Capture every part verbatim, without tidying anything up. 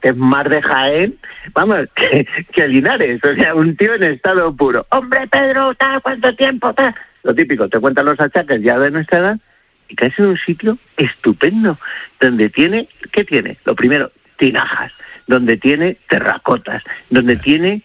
que es más de Jaén, vamos, que, que Linares, o sea, un tío en estado puro. Hombre, Pedro, ¿tal? ¿Cuánto tiempo? Tal? Lo típico, te cuentan los achaques ya de nuestra edad y caes en un sitio estupendo, donde tiene, ¿qué tiene? Lo primero, tinajas, donde tiene terracotas, donde tiene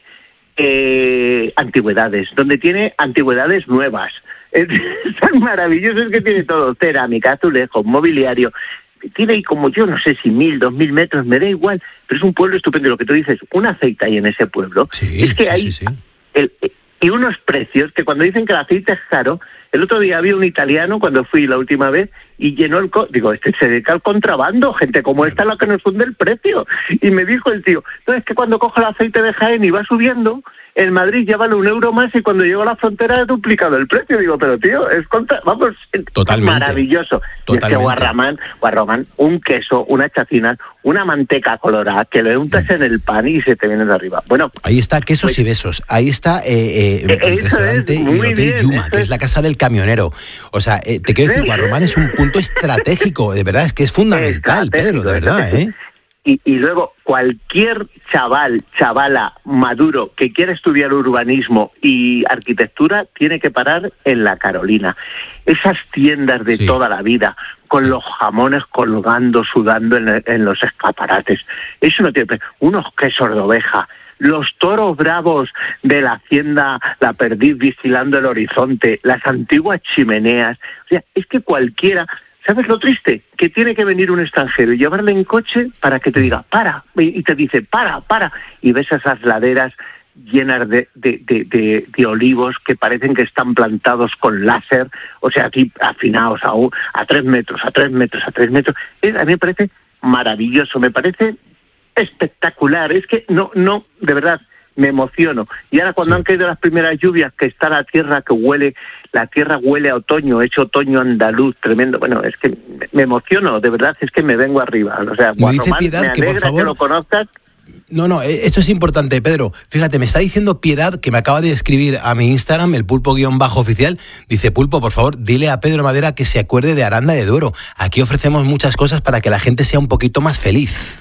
eh, antigüedades, donde tiene antigüedades nuevas. Es tan maravilloso, es que tiene todo, cerámica, azulejos, mobiliario. Tiene ahí como, yo no sé si mil, dos mil metros, me da igual, pero es un pueblo estupendo. Lo que tú dices, un aceite hay en ese pueblo. Sí, es que sí, hay sí, sí. El, y unos precios que cuando dicen que el aceite es caro, el otro día había un italiano cuando fui la última vez y llenó el... Co- digo, este se dedica al contrabando, gente como esta es la que nos funde el precio. Y me dijo el tío, no, es que cuando cojo el aceite de Jaén y va subiendo, en Madrid ya vale un euro más y cuando llego a la frontera he duplicado el precio. Digo, pero tío, es contra... vamos, Totalmente. Es maravilloso. Totalmente. Y es que Guarramán, Guarramán, un queso, una chacinas, una manteca colorada, que le untas en el pan y se te viene de arriba. Bueno, ahí está Quesos pues, y Besos, ahí está eh, eh, el restaurante es, y el Hotel bien, Yuma, que es es. la casa del camionero. O sea, eh, te quiero decir, Guarromán es un punto estratégico, de verdad, es que es fundamental, Pedro, de verdad, ¿eh? Y, y luego, cualquier chaval, chavala maduro que quiera estudiar urbanismo y arquitectura tiene que parar en La Carolina. Esas tiendas de Sí. toda la vida, con Sí. los jamones colgando, sudando en, en los escaparates. Eso no tiene pre- unos quesos de oveja, los toros bravos de la hacienda La Perdiz vigilando el horizonte, las antiguas chimeneas. O sea, es que cualquiera... ¿Sabes lo triste? Que tiene que venir un extranjero y llevarle en coche para que te diga, para, y te dice, para, para, y ves esas laderas llenas de, de, de, de, de olivos que parecen que están plantados con láser, o sea, aquí afinados a, un, a tres metros, a tres metros, a tres metros. Es, a mí me parece maravilloso, me parece espectacular, es que no, no, de verdad, me emociono. Y ahora cuando Sí. han caído las primeras lluvias, que está la tierra que huele, la tierra huele a otoño, hecho otoño andaluz, tremendo. Bueno, es que me emociono, de verdad, es que me vengo arriba. O sea, Me dice Guarromán, Piedad me que, por alegra favor, que lo conozcas. No, no, esto es importante, Pedro. Fíjate, me está diciendo Piedad, que me acaba de escribir a mi Instagram, el pulpo-oficial. Dice, Pulpo, por favor, dile a Pedro Madera que se acuerde de Aranda de Duero. Aquí ofrecemos muchas cosas para que la gente sea un poquito más feliz.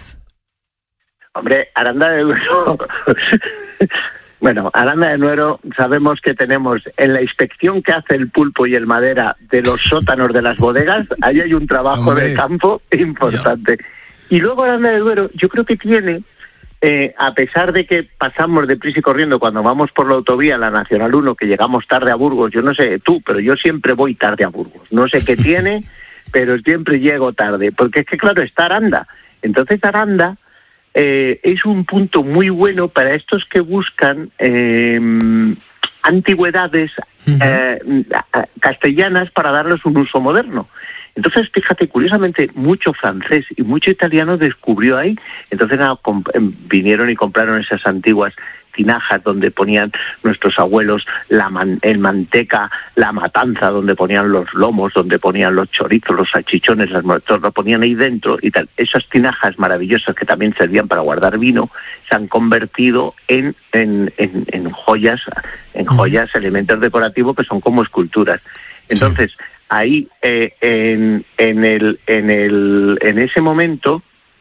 Hombre, Aranda de Duero... Bueno, Aranda de Duero sabemos que tenemos en la inspección que hace el Pulpo y el Madera de los sótanos de las bodegas, ahí hay un trabajo Hombre. de campo importante. Y luego Aranda de Duero, yo creo que tiene, eh, a pesar de que pasamos deprisa y corriendo cuando vamos por la autovía, la Nacional uno, que llegamos tarde a Burgos, yo no sé tú, pero yo siempre voy tarde a Burgos. No sé qué tiene, pero siempre llego tarde, porque es que claro, está Aranda. Entonces Aranda... Eh, es un punto muy bueno para estos que buscan eh, antigüedades uh-huh. eh, castellanas para darles un uso moderno. Entonces, fíjate, curiosamente, mucho francés y mucho italiano descubrió ahí. Entonces no, comp- vinieron y compraron esas antiguas tinajas donde ponían nuestros abuelos la man- el manteca, la matanza, donde ponían los lomos, donde ponían los chorizos, los salchichones, las muertos, lo ponían ahí dentro y tal. Esas tinajas maravillosas que también servían para guardar vino se han convertido en, en, en, en joyas, en joyas, elementos decorativos que son como esculturas. Entonces, sí. ahí eh, en, en, el, en, el, en ese momento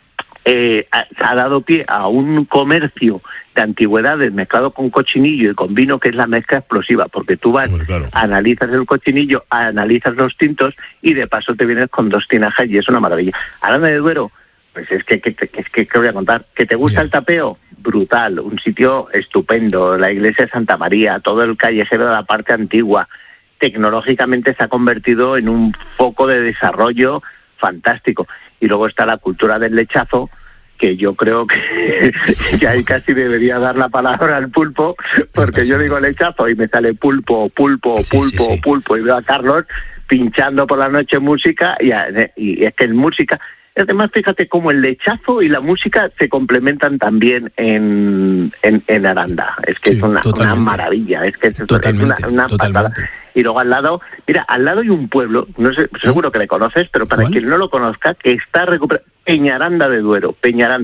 eh, ha, ha dado pie a un comercio de antigüedades mezclado con cochinillo y con vino, que es la mezcla explosiva, porque tú vas, bueno, claro. analizas el cochinillo, analizas los tintos y de paso te vienes con dos tinajas y es una maravilla. Aranda de Duero, pues es que, que, que, que, que voy a contar, ¿que te gusta Bien. el tapeo? Brutal, un sitio estupendo, la iglesia de Santa María, todo el callejero de la parte antigua, tecnológicamente se ha convertido en un foco de desarrollo fantástico. Y luego está la cultura del lechazo, que yo creo que, que ahí casi debería dar la palabra al Pulpo, porque yo digo lechazo y me sale pulpo, pulpo, sí, pulpo, sí, sí. pulpo, y veo a Carlos pinchando por la noche música, y, y es que en música... Además, fíjate cómo el lechazo y la música se complementan también en, en, en Aranda. Es que sí, es una, una maravilla, es que es, es una, una patada. Y luego al lado, mira, al lado hay un pueblo, no sé, seguro que le conoces, pero para ¿Cuál? quien no lo conozca, que está recuperando, Peñaranda de Duero, Peñaranda.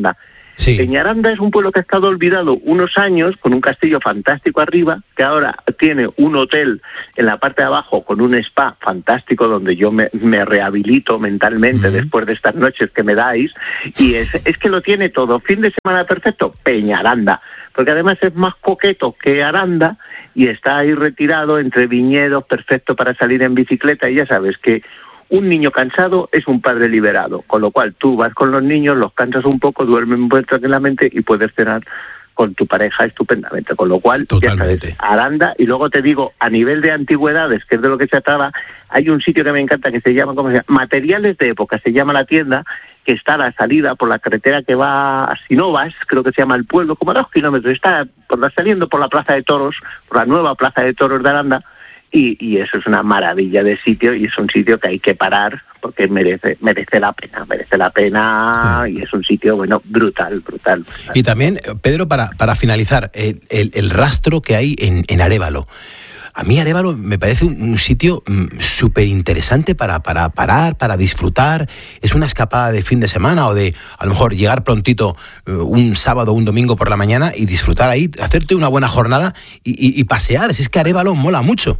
Sí. Peñaranda es un pueblo que ha estado olvidado unos años, con un castillo fantástico arriba, que ahora tiene un hotel en la parte de abajo con un spa fantástico donde yo me, me rehabilito mentalmente uh-huh. después de estas noches que me dais, y es, es que lo tiene todo. Fin de semana perfecto, Peñaranda, porque además es más coqueto que Aranda y está ahí retirado entre viñedos, perfecto para salir en bicicleta, y ya sabes que un niño cansado es un padre liberado, con lo cual tú vas con los niños, los cansas un poco, duermen muy tranquilamente y puedes cenar con tu pareja estupendamente, con lo cual Totalmente. Ya sabes, Aranda. Y luego te digo, a nivel de antigüedades, que es de lo que se trataba, hay un sitio que me encanta que se llama, ¿cómo se llama? Materiales de Época, se llama la tienda, que está a la salida por la carretera que va a Sinovas, creo que se llama el pueblo, como a dos kilómetros, está por la, saliendo por la Plaza de Toros, por la nueva Plaza de Toros de Aranda. Y, y eso es una maravilla de sitio, y es un sitio que hay que parar porque merece merece la pena, merece la pena sí. Y es un sitio, bueno, brutal, brutal. brutal. Y también, Pedro, para, para finalizar, el, el, el rastro que hay en, en Arévalo. A mí Arévalo me parece un, un sitio mm, súper interesante para, para parar, para disfrutar. Es una escapada de fin de semana o de, a lo mejor, llegar prontito uh, un sábado o un domingo por la mañana y disfrutar ahí, hacerte una buena jornada y, y, y pasear. Si es que Arévalo mola mucho.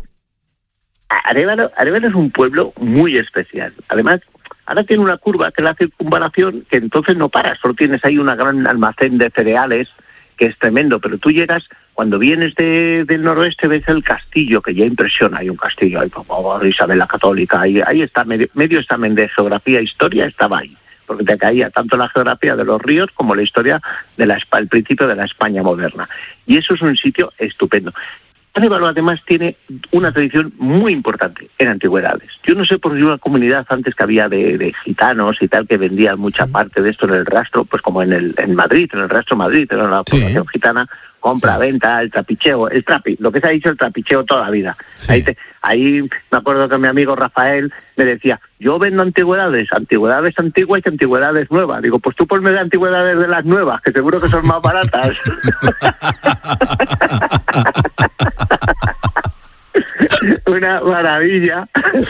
Arévalo, Arévalo es un pueblo muy especial. Además, ahora tiene una curva que es la circunvalación, que entonces no paras, solo tienes ahí un gran almacén de cereales, que es tremendo, pero tú llegas, cuando vienes de, del noroeste, ves el castillo, que ya impresiona, hay un castillo, ahí, por favor, Isabel la Católica, ahí, ahí está, medio, medio examen de geografía e historia estaba ahí, porque te caía tanto la geografía de los ríos como la historia del de principio de la España moderna. Y eso es un sitio estupendo. Arévalo además tiene una tradición muy importante en antigüedades. Yo no sé por si una comunidad antes que había de, de gitanos y tal que vendían mucha parte de esto en el rastro, pues como en el en Madrid, en el rastro Madrid, en la población sí. gitana, compra, sí. venta, el trapicheo, el trapi, lo que se ha dicho el trapicheo toda la vida. Sí. Ahí, te, ahí me acuerdo que mi amigo Rafael me decía, yo vendo antigüedades, antigüedades antiguas y antigüedades nuevas. Digo, pues tú ponme de antigüedades de las nuevas, que seguro que son más baratas. Una maravilla.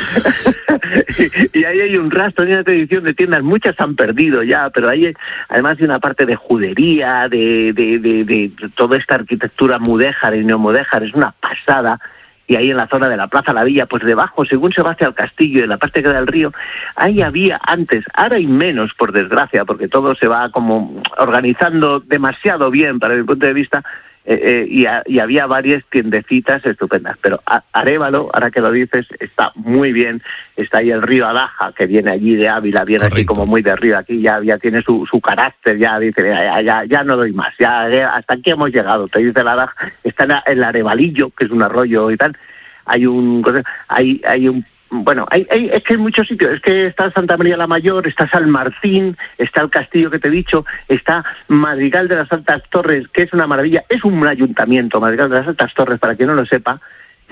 y, y ahí hay un rastro, hay una tradición de tiendas, muchas han perdido ya, pero hay además de una parte de judería, de, de, de, de, de toda esta arquitectura mudéjar y neomudéjar, es una pasada. Y ahí en la zona de la Plaza La Villa, pues debajo, según se va hacia el castillo, en la parte que da el río, ahí había antes, ahora hay menos, por desgracia, porque todo se va como organizando demasiado bien para mi punto de vista, eh, eh, y, a, y había varias tiendecitas estupendas. Pero a, Arévalo, ahora que lo dices, está muy bien. Está ahí el río Adaja, que viene allí de Ávila, viene Correcto. Así como muy de arriba, aquí ya, ya tiene su, su carácter, ya dice, ya, ya, ya no doy más, ya, ya hasta aquí hemos llegado. Te dice el Adaja, está en el Arevalillo, que es un arroyo y tal. Hay un, hay, hay un, bueno, hay, hay, es que hay muchos sitios, es que está Santa María la Mayor, está San Martín, está el castillo que te he dicho, está Madrigal de las Altas Torres, que es una maravilla, es un ayuntamiento, Madrigal de las Altas Torres, para quien no lo sepa,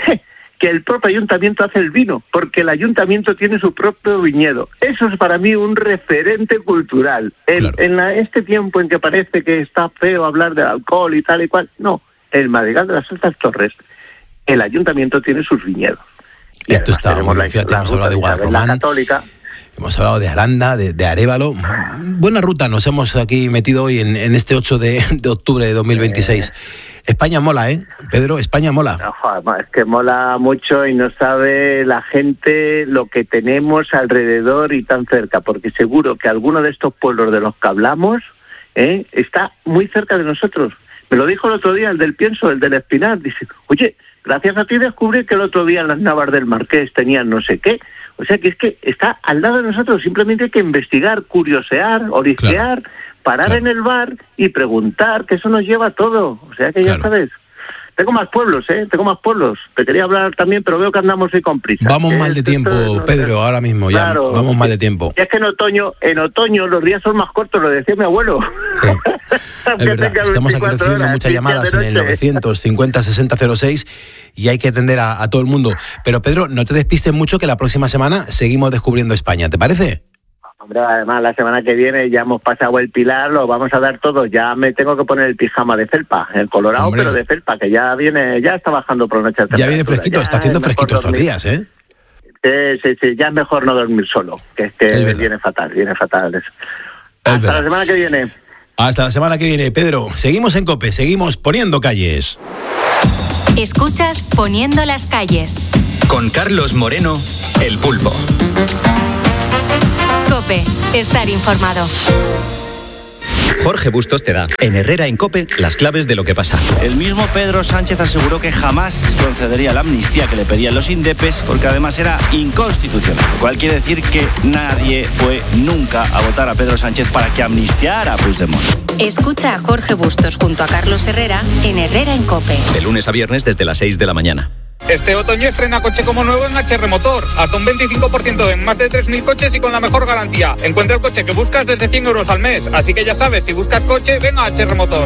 que el propio ayuntamiento hace el vino, porque el ayuntamiento tiene su propio viñedo. Eso es para mí un referente cultural. El, claro. En la, este tiempo en que parece que está feo hablar del alcohol y tal y cual, no, el Madrigal de las Altas Torres, el ayuntamiento tiene sus viñedos. Y esto está muy bien, fíjate, hemos hablado de Guadalromán, hemos hablado de Aranda, de, de Arévalo. Buena ruta nos hemos aquí metido hoy en, en este ocho de octubre de dos mil veintiséis. Eh, España mola, ¿eh? Pedro, España mola. No, es que mola mucho y no sabe la gente lo que tenemos alrededor y tan cerca, porque seguro que alguno de estos pueblos de los que hablamos eh, está muy cerca de nosotros. Me lo dijo el otro día el del Pienso, el del Espinar. Dice, oye, gracias a ti descubrí que el otro día las Navas del Marqués tenían no sé qué. O sea que es que está al lado de nosotros. Simplemente hay que investigar, curiosear, orisquear, claro, parar claro. en el bar y preguntar, que eso nos lleva a todo. O sea que claro. ya sabes. Tengo más pueblos, ¿eh? Tengo más pueblos. Te quería hablar también, pero veo que andamos ahí con prisa. Vamos mal de tiempo, no, Pedro, ahora mismo. Ya claro, vamos mal de tiempo. Ya es que en otoño, en otoño los días son más cortos, lo decía mi abuelo. Sí. Es verdad, estamos aquí recibiendo horas, muchas llamadas en el novecientos cincuenta sesenta cero seis y hay que atender a, a todo el mundo. Pero Pedro, no te despistes mucho, que la próxima semana seguimos descubriendo España, ¿te parece? Hombre, además la semana que viene ya hemos pasado el Pilar, lo vamos a dar todo. Ya me tengo que poner el pijama de felpa, el colorado, Hombre. pero de felpa, que ya viene, ya está bajando por la noche. Ya viene fresquito, ya está haciendo fresquito estos días, ¿eh? Sí, sí, sí, ya es mejor no dormir solo, que es que es viene fatal, viene fatal eso. Hasta la semana que viene. Hasta la semana que viene, Pedro. Seguimos en COPE, seguimos poniendo calles. Escuchas Poniendo las calles. Con Carlos Moreno, El Pulpo. COPE, estar informado. Jorge Bustos te da, en Herrera en COPE, las claves de lo que pasa. El mismo Pedro Sánchez aseguró que jamás concedería la amnistía que le pedían los indepes, porque además era inconstitucional. Lo cual quiere decir que nadie fue nunca a votar a Pedro Sánchez para que amnistiara a Puigdemont. Escucha a Jorge Bustos junto a Carlos Herrera en Herrera en COPE. De lunes a viernes desde las seis de la mañana. Este otoño estrena coche como nuevo en H R Motor. Hasta un veinticinco por ciento en más de tres mil coches y con la mejor garantía. Encuentra el coche que buscas desde cien euros al mes. Así que ya sabes, si buscas coche, ven a H R Motor.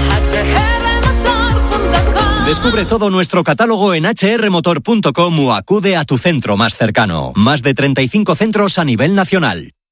Descubre todo nuestro catálogo en hache erre motor punto com o acude a tu centro más cercano. Más de treinta y cinco centros a nivel nacional.